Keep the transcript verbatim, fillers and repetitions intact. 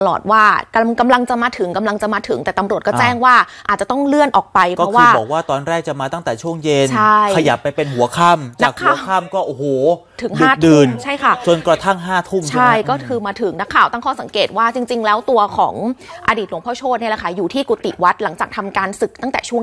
ตลอดว่ากำกำลังจะมาถึงกำลังจะมาถึงแต่ตำรวจก็แจ้งว่าอาจจะต้องเลื่อนออกไปเพราะว่าก็คือบอกว่าตอนแรกจะมาตั้งแต่ช่วงเย็นขยับไปเป็นหัวค่ำจากหัวค่ำก็โอ้โหถึงห้าทุ่มใช่ค่ะจนกระทั่งห้าทุ่มใช่ก็คือมาถึงนักข่าวตั้งข้อสังเกตว่าจริงๆแล้วตัวของอดีตหลวงพ่อโชติเนี่ยแหละค่ะอยู่ที่กุฏิวัดหลังจากทำการศึกตั้งแต่ช่วง